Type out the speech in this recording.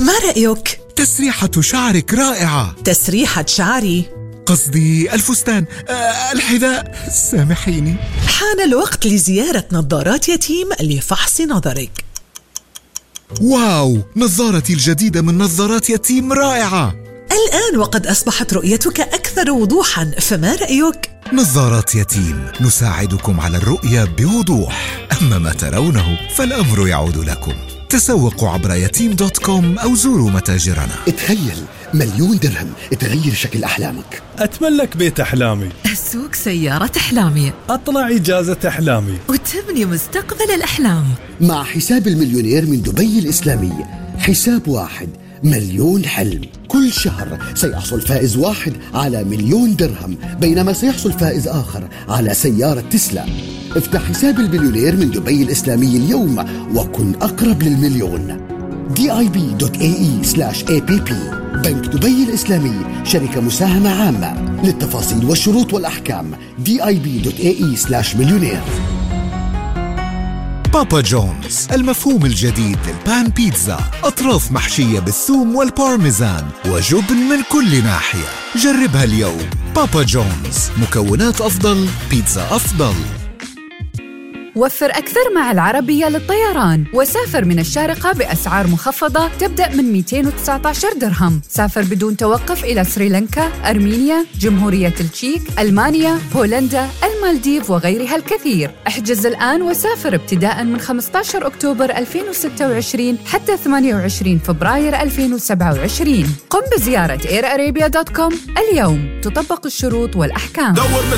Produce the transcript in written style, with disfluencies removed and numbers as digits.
ما رأيك؟ تسريحة شعرك رائعة. تسريحة شعري؟ قصدي الفستان، الحذاء، سامحيني. حان الوقت لزيارة نظارات يتيم لفحص نظرك. واو، نظارتي الجديدة من نظارات يتيم رائعة. الآن وقد أصبحت رؤيتك أكثر وضوحاً، فما رأيك؟ نظارات يتيم، نساعدكم على الرؤية بوضوح. أما ما ترونه فالأمر يعود لكم. تسوقوا عبر يتيم.com أو زوروا متاجرنا. تخيل 1,000,000 درهم تغير شكل أحلامك. أتملك بيت أحلامي، أسوق سيارة أحلامي، أطلع إجازة أحلامي، وتبني مستقبل الأحلام. مع حساب المليونير من دبي الإسلامي، حساب واحد 1,000,000 حلم. كل شهر سيحصل فائز واحد على 1,000,000 درهم، بينما سيحصل فائز آخر على سيارة تسلا. افتح حساب المليونير من دبي الإسلامي اليوم وكن أقرب للمليون. dib.ae/app. بنك دبي الإسلامي، شركة مساهمة عامة. للتفاصيل والشروط والأحكام dib.ae/مليونير. بابا جونز، المفهوم الجديد للبان بيتزا، أطراف محشية بالثوم والبارميزان وجبن من كل ناحية. جربها اليوم. بابا جونز، مكونات أفضل، بيتزا أفضل. وفر أكثر مع العربية للطيران، وسافر من الشارقة بأسعار مخفضة تبدأ من 219 درهم. سافر بدون توقف إلى سريلانكا، أرمينيا، جمهورية التشيك، ألمانيا، هولندا، المالديف وغيرها الكثير. احجز الآن وسافر ابتداء من 15 أكتوبر 2026 حتى 28 فبراير 2027. قم بزيارة airarabia.com اليوم. تطبق الشروط والأحكام. دور